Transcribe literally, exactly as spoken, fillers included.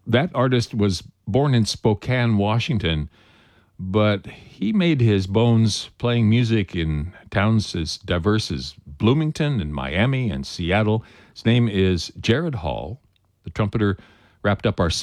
that artist was born in Spokane, Washington, but he made his bones playing music in towns as diverse as Bloomington and Miami and Seattle. His name is Jared Hall. The trumpeter wrapped up our